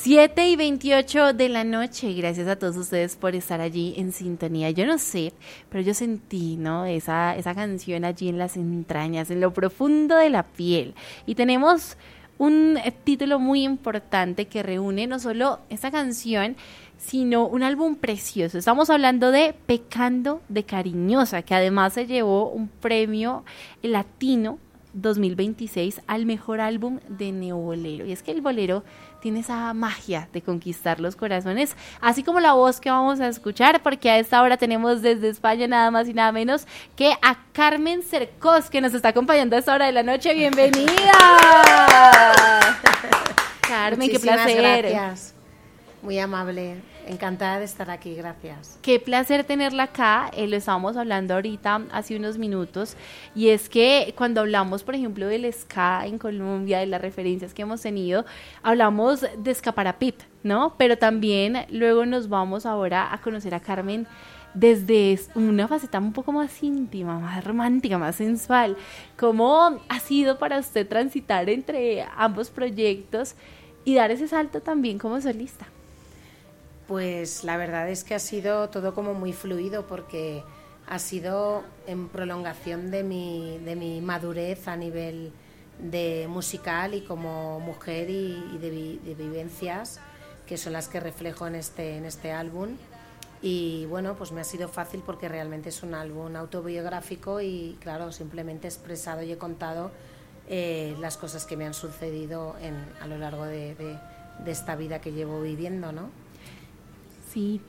7:28 de la noche, gracias a todos ustedes por estar allí en sintonía. Yo no sé, pero yo sentí, ¿no? Esa canción allí en las entrañas, en lo profundo de la piel. Y tenemos un título muy importante que reúne no solo esta canción, sino un álbum precioso. Estamos hablando de Pecando de Cariñosa, que además se llevó un premio latino 2026 al mejor álbum de neobolero. Y es que el bolero tiene esa magia de conquistar los corazones, así como la voz que vamos a escuchar, porque a esta hora tenemos desde España nada más y nada menos que a Carmen Cercós, que nos está acompañando a esta hora de la noche. ¡Bienvenida! Carmen, muchísimas qué placer. Gracias. Muy amable, encantada de estar aquí, gracias. Qué placer tenerla acá, lo estábamos hablando ahorita hace unos minutos, y es que cuando hablamos, por ejemplo, del ska en Colombia, de las referencias que hemos tenido, hablamos de Skaparapit, ¿no? Pero también luego nos vamos ahora a conocer a Carmen desde una faceta un poco más íntima, más romántica, más sensual. ¿Cómo ha sido para usted transitar entre ambos proyectos y dar ese salto también como solista? Pues la verdad es que ha sido todo como muy fluido, porque ha sido en prolongación de mi madurez a nivel de musical y como mujer y de vivencias, que son las que reflejo en este álbum. Y bueno, pues me ha sido fácil porque realmente es un álbum autobiográfico y claro, simplemente he expresado y he contado las cosas que me han sucedido a lo largo de esta vida que llevo viviendo, ¿no? Sí,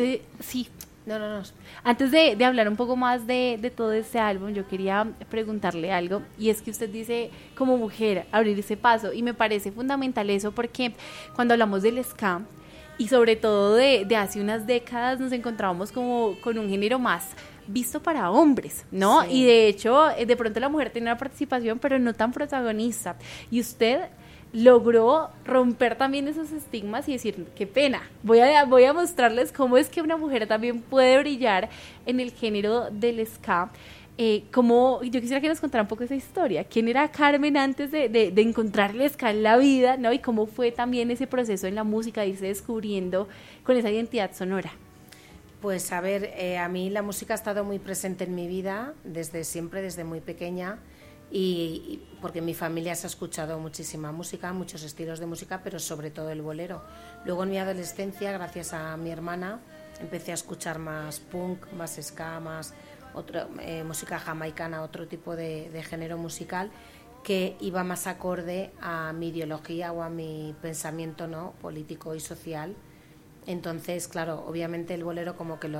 Antes de hablar un poco más de todo este álbum, yo quería preguntarle algo, y es que usted dice como mujer abrir ese paso, y me parece fundamental eso, porque cuando hablamos del ska y sobre todo de hace unas décadas, nos encontrábamos como con un género más visto para hombres, ¿no? Sí. Y de hecho, de pronto la mujer tiene una participación, pero no tan protagonista, y usted logró romper también esos estigmas y decir, qué pena, voy a mostrarles cómo es que una mujer también puede brillar en el género del ska. Yo quisiera que nos contara un poco esa historia. ¿Quién era Carmen antes de encontrar el ska en la vida, ¿no? Y cómo fue también ese proceso en la música de irse descubriendo con esa identidad sonora. Pues a ver, a mí la música ha estado muy presente en mi vida desde siempre, desde muy pequeña. Y porque en mi familia se ha escuchado muchísima música, muchos estilos de música, pero sobre todo el bolero. Luego en mi adolescencia, gracias a mi hermana, empecé a escuchar más punk, más ska, más música jamaicana, otro tipo de género musical que iba más acorde a mi ideología o a mi pensamiento, ¿no?, político y social. Entonces, claro, obviamente el bolero como que lo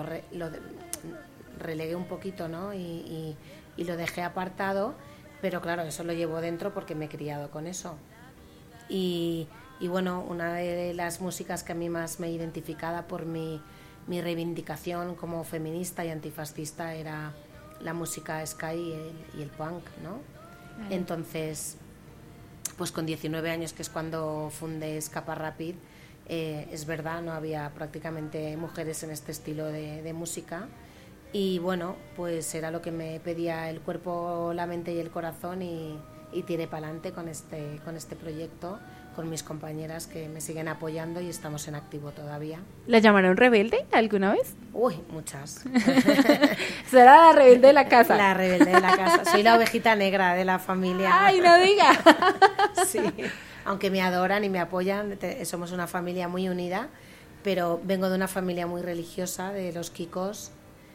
relegué un poquito, ¿no?, y lo dejé apartado. Pero claro, eso lo llevo dentro porque me he criado con eso. Y bueno, una de las músicas que a mí más me identificaba por mi reivindicación como feminista y antifascista era la música ska y el punk, ¿no? Entonces, pues con 19 años, que es cuando fundé Skaparapit, es verdad, no había prácticamente mujeres en este estilo de música. Y bueno, pues era lo que me pedía el cuerpo, la mente y el corazón, y tiré para adelante con este proyecto, con mis compañeras que me siguen apoyando y estamos en activo todavía. ¿La llamaron rebelde alguna vez? Uy, muchas. ¿Será la rebelde de la casa? La rebelde de la casa. Soy la ovejita negra de la familia. ¡Ay, no diga! Sí, aunque me adoran y me apoyan, somos una familia muy unida, pero vengo de una familia muy religiosa, de los Kikos,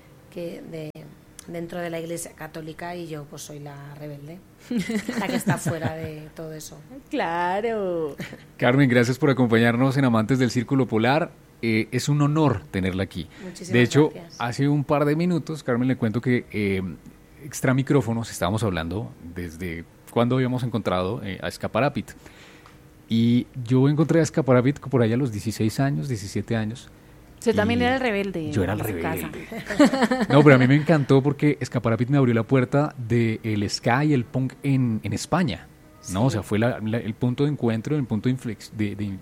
dentro de la Iglesia Católica, y yo pues soy la rebelde, la que está fuera de todo eso. Claro. Carmen, gracias por acompañarnos en Amantes del Círculo Polar. Es un honor tenerla aquí. Muchísimas de hecho, gracias. Hace un par de minutos, Carmen, le cuento que extra micrófonos estábamos hablando desde cuando habíamos encontrado a Skaparapit. Y yo encontré a Skaparapit por allá a los 16 años, 17 años. Usted también era el rebelde. Yo era el rebelde. No, pero a mí me encantó porque Skaparapit me abrió la puerta del ska y el punk en España, ¿no? Sí. O sea, fue el punto de encuentro, el punto de inflexión,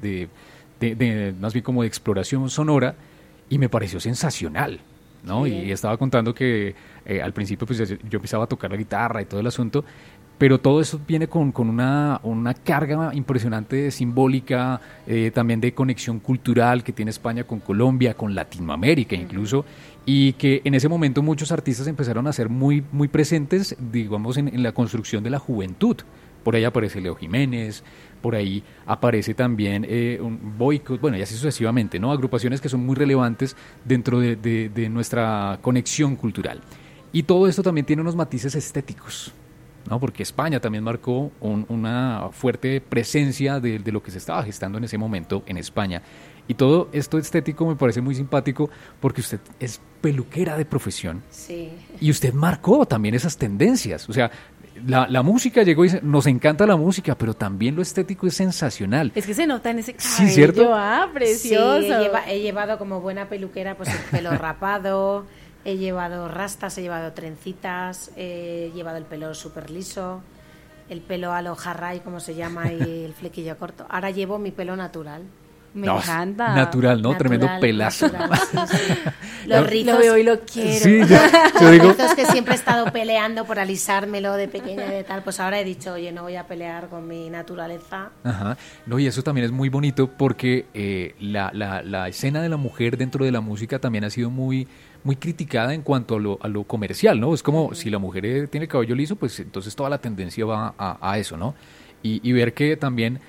más bien como de exploración sonora, y me pareció sensacional, ¿no? Sí. Y estaba contando que al principio pues yo empezaba a tocar la guitarra y todo el asunto, pero todo eso viene con una carga impresionante simbólica, también de conexión cultural que tiene España con Colombia, con Latinoamérica incluso, y que en ese momento muchos artistas empezaron a ser muy, muy presentes, digamos, en la construcción de la juventud. Por ahí aparece Leo Jiménez, por ahí aparece también un Boicot, bueno, y así sucesivamente, ¿no? Agrupaciones que son muy relevantes dentro de nuestra conexión cultural. Y todo esto también tiene unos matices estéticos, ¿no? Porque España también marcó una fuerte presencia de lo que se estaba gestando en ese momento en España. Y todo esto estético me parece muy simpático porque usted es peluquera de profesión. Sí. Y usted marcó también esas tendencias. O sea, la música llegó y dice, nos encanta la música, pero también lo estético es sensacional. Es que se nota en ese cabello, sí, ¿cierto? Precioso. Sí, he llevado como buena peluquera pues el pelo rapado, he llevado rastas, he llevado trencitas, he llevado el pelo súper liso, el pelo a lo jarray, como se llama, y el flequillo corto. Ahora llevo mi pelo natural. Me encanta. Natural, ¿no? Tremendo pelazo. Natural, sí. Los rizos. Lo veo y lo quiero. Sí, yo Los digo... rizos que siempre he estado peleando por alisármelo de pequeña y de tal, pues ahora he dicho, oye, no voy a pelear con mi naturaleza. Ajá. No, y eso también es muy bonito porque la escena de la mujer dentro de la música también ha sido muy criticada en cuanto a lo comercial, ¿no? Es como si la mujer tiene cabello liso, pues entonces toda la tendencia va a eso, ¿no? Y ver que también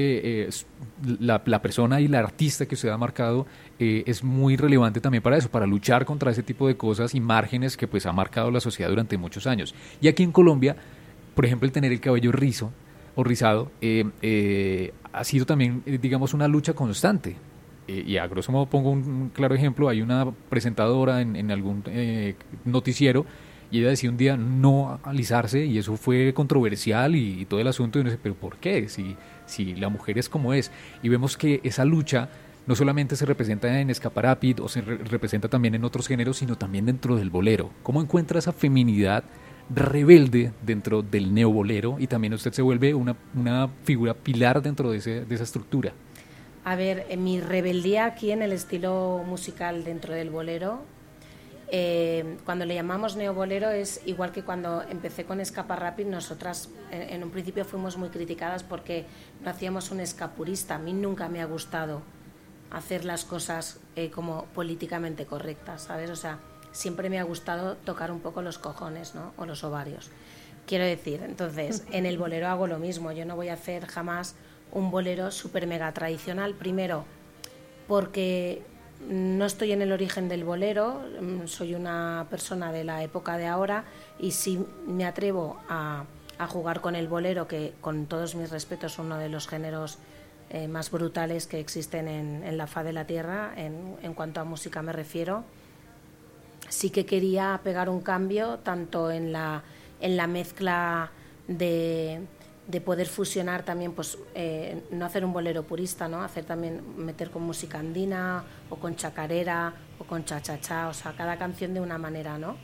la persona y la artista que usted ha marcado es muy relevante también para eso, para luchar contra ese tipo de cosas y márgenes que pues ha marcado la sociedad durante muchos años. Y aquí en Colombia, por ejemplo, el tener el cabello rizo o rizado ha sido también, digamos, una lucha constante. Y a grosso modo pongo un claro ejemplo, hay una presentadora en algún noticiero y ella decía un día no alisarse y eso fue controversial y todo el asunto, y uno dice, pero ¿por qué? Si la mujer es como es. Y vemos que esa lucha no solamente se representa en ska pa Rapid o se representa también en otros géneros, sino también dentro del bolero. ¿Cómo encuentra esa feminidad rebelde dentro del neobolero y también usted se vuelve una figura pilar dentro de esa estructura? A ver, en mi rebeldía aquí en el estilo musical dentro del bolero, cuando le llamamos neobolero es igual que cuando empecé con ska pa Rapid. Nosotras en un principio fuimos muy criticadas porque no hacíamos un ska purista. A mí nunca me ha gustado hacer las cosas como políticamente correctas, ¿sabes? O sea, siempre me ha gustado tocar un poco los cojones, ¿no? O los ovarios. Quiero decir, entonces, en el bolero hago lo mismo. Yo no voy a hacer jamás un bolero súper mega tradicional, primero porque no estoy en el origen del bolero, soy una persona de la época de ahora y si me atrevo a jugar con el bolero, que con todos mis respetos es uno de los géneros más brutales que existen en la faz de la tierra, en cuanto a música me refiero, sí que quería pegar un cambio tanto en la mezcla de poder fusionar también, pues no hacer un bolero purista, ¿no? Hacer también, meter con música andina o con chacarera o con cha-cha-cha, o sea, cada canción de una manera, ¿no?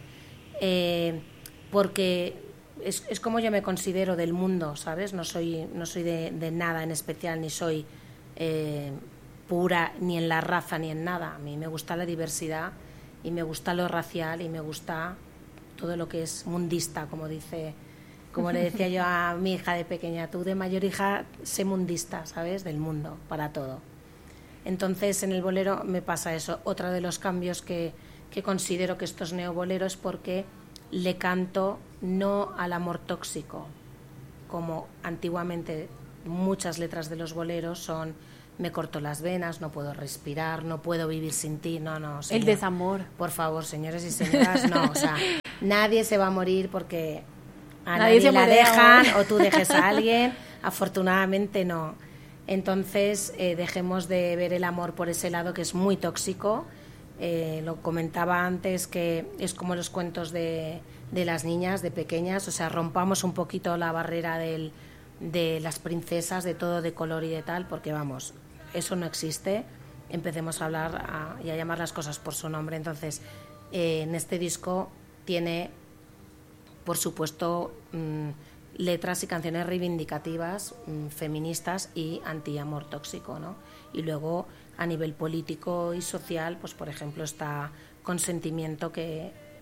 Porque es como yo me considero del mundo, ¿sabes? No soy de nada en especial, ni soy pura ni en la raza ni en nada. A mí me gusta la diversidad y me gusta lo racial y me gusta todo lo que es mundista, como le decía yo a mi hija de pequeña, tú de mayor hija, sé mundista, ¿sabes? Del mundo, para todo. Entonces, en el bolero me pasa eso. Otro de los cambios que considero que esto es neobolero es porque le canto no al amor tóxico, como antiguamente muchas letras de los boleros son me corto las venas, no puedo respirar, no puedo vivir sin ti, no, señor. El desamor. Por favor, señores y señoras, no, o sea, nadie se va a morir porque a nadie la dejan o tú dejes a alguien, afortunadamente no. Entonces dejemos de ver el amor por ese lado que es muy tóxico. Lo comentaba antes que es como los cuentos de las niñas, de pequeñas, o sea, rompamos un poquito la barrera de las princesas, de todo de color y de tal, porque vamos, eso no existe. Empecemos a hablar y a llamar las cosas por su nombre. Entonces, en este disco tiene, por supuesto, letras y canciones reivindicativas, feministas y anti-amor tóxico, ¿no? Y luego, a nivel político y social, pues por ejemplo, está Consentimiento, que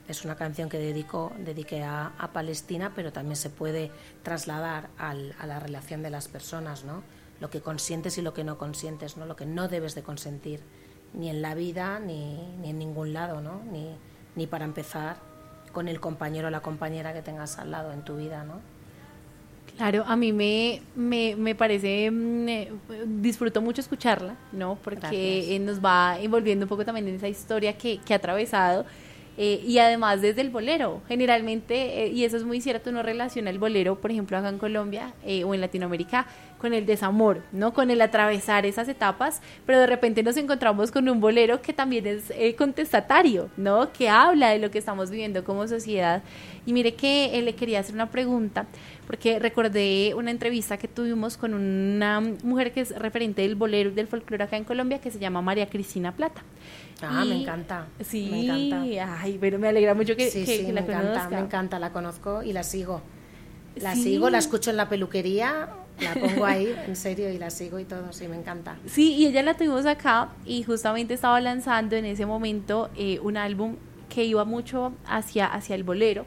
es una canción que dediqué a Palestina, pero también se puede trasladar a la relación de las personas, ¿no? Lo que consientes y lo que no consientes, ¿no? Lo que no debes de consentir, ni en la vida, ni en ningún lado, ¿no? Ni para empezar con el compañero o la compañera que tengas al lado en tu vida, ¿no? Claro, a mí me parece, disfruto mucho escucharla, ¿no? Porque nos va envolviendo un poco también en esa historia que ha atravesado. Y además desde el bolero, generalmente, y eso es muy cierto, uno relaciona el bolero, por ejemplo, acá en Colombia o en Latinoamérica, con el desamor, ¿no? Con el atravesar esas etapas, pero de repente nos encontramos con un bolero que también es contestatario, ¿no? Que habla de lo que estamos viviendo como sociedad. Y mire que le quería hacer una pregunta, porque recordé una entrevista que tuvimos con una mujer que es referente del bolero, del folclore acá en Colombia, que se llama María Cristina Plata. Me encanta. Sí, me encanta. Ay, pero me alegra mucho que la conozca. Me encanta, la conozco y la sigo. La Sí. sigo, la escucho en la peluquería, la pongo ahí, en serio, y la sigo y todo, sí, me encanta. Sí, y ella la tuvimos acá y justamente estaba lanzando en ese momento un álbum que iba mucho hacia el bolero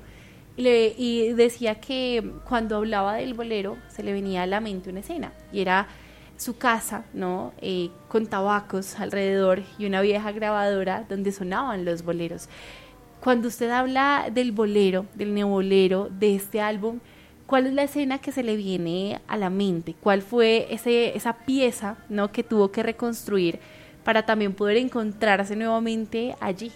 y decía que cuando hablaba del bolero se le venía a la mente una escena y era su casa, ¿no? Con tabacos alrededor y una vieja grabadora donde sonaban los boleros. Cuando usted habla del bolero, del neobolero, de este álbum, ¿cuál es la escena que se le viene a la mente? ¿Cuál fue esa pieza, ¿no? que tuvo que reconstruir para también poder encontrarse nuevamente allí?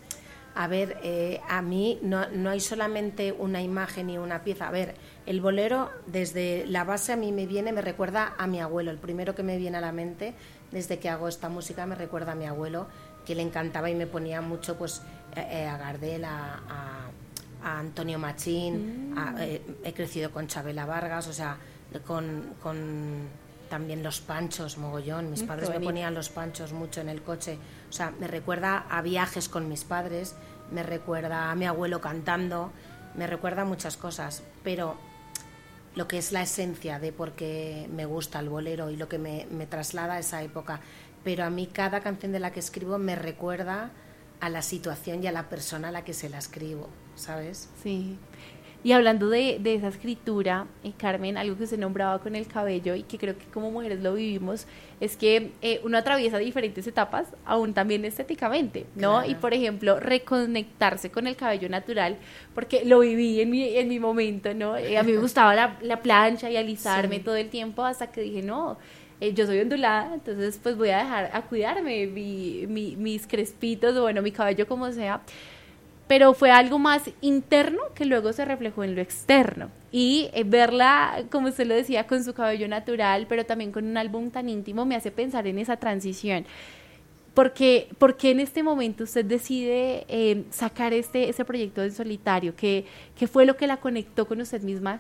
A ver, a mí no hay solamente una imagen y una pieza. A ver, el bolero desde la base a mí me recuerda a mi abuelo. El primero que me viene a la mente desde que hago esta música me recuerda a mi abuelo, que le encantaba y me ponía mucho pues a Gardel, a Antonio Machín, he crecido con Chabela Vargas, o sea, con también los Panchos, mogollón. Mis padres me ponían los Panchos mucho en el coche. O sea, me recuerda a viajes con mis padres, me recuerda a mi abuelo cantando, me recuerda a muchas cosas. Pero lo que es la esencia de por qué me gusta el bolero y lo que me traslada a esa época. Pero a mí cada canción de la que escribo me recuerda a la situación y a la persona a la que se la escribo, ¿sabes? Sí. Y hablando de esa escritura, Carmen, algo que usted nombraba con el cabello y que creo que como mujeres lo vivimos, es que uno atraviesa diferentes etapas, aún también estéticamente, ¿no? Claro. Y por ejemplo, reconectarse con el cabello natural, porque lo viví en mi momento, ¿no? A mí me gustaba la plancha y alisarme todo el tiempo hasta que dije, no, yo soy ondulada, entonces pues voy a dejar a cuidarme mis crespitos, o bueno, mi cabello como sea. Pero fue algo más interno que luego se reflejó en lo externo. Y verla, como usted lo decía, con su cabello natural, pero también con un álbum tan íntimo, me hace pensar en esa transición. ¿Por qué en este momento usted decide sacar ese proyecto en solitario? ¿Qué fue lo que la conectó con usted misma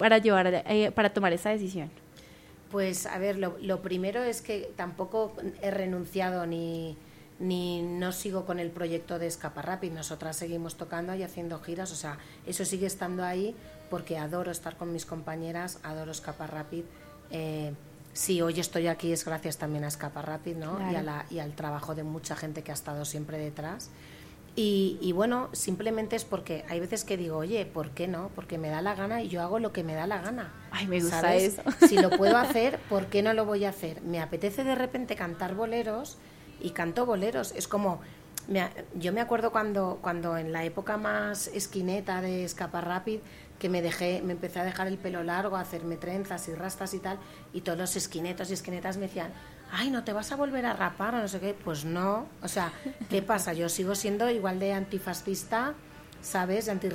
para tomar esa decisión? Pues, a ver, lo primero es que tampoco he renunciado ni no sigo con el proyecto de Escaparrápid. Nosotras seguimos tocando y haciendo giras, o sea, eso sigue estando ahí porque adoro estar con mis compañeras, adoro Escaparrápid. Sí, hoy estoy aquí es gracias también a Escaparrápid, ¿no? Claro. Y al trabajo de mucha gente que ha estado siempre detrás. Y bueno, simplemente es porque hay veces que digo, oye, ¿por qué no? Porque me da la gana y yo hago lo que me da la gana. Ay, me gusta, ¿sabes? eso. Si lo puedo hacer, ¿por qué no lo voy a hacer? Me apetece de repente cantar boleros y canto boleros. Es como, yo me acuerdo cuando en la época más esquineta de Escaparrápid, que me empecé a dejar el pelo largo, a hacerme trenzas y rastas y tal, y todos los esquinetos y esquinetas me decían, ay, ¿no te vas a volver a rapar o no sé qué? Pues no, o sea, ¿qué pasa? Yo sigo siendo igual de antifascista, ¿sabes?